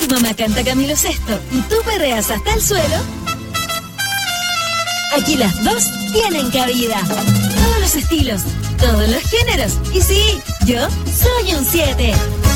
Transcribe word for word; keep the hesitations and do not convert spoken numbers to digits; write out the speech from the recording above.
tu mamá canta Camilo Sesto y tú perreas hasta el suelo, aquí las dos tienen cabida. Todos los estilos, todos los géneros. Y sí, yo soy un siete.